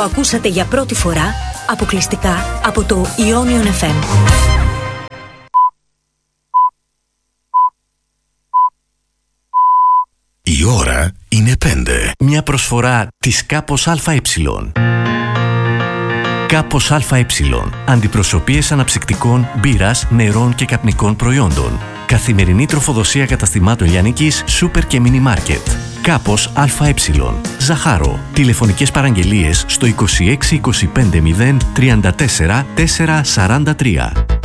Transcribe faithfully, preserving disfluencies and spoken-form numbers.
Το ακούσατε για πρώτη φορά αποκλειστικά από το Ionion εφ εμ. Η ώρα είναι πέντε. Μια προσφορά της Κάπος ΑΕ. Κάπος ΑΕ. Αντιπροσωπείες αναψυκτικών, μπύρας, νερών και καπνικών προϊόντων. Καθημερινή τροφοδοσία καταστημάτων λιανικής, σούπερ και μίνι μάρκετ. Κάπος ΑΕ. Ζαχάρο. Τηλεφωνικές παραγγελίες στο είκοσι έξι είκοσι πέντε μηδέν τριάντα τέσσερα τετρακόσια σαράντα τρία.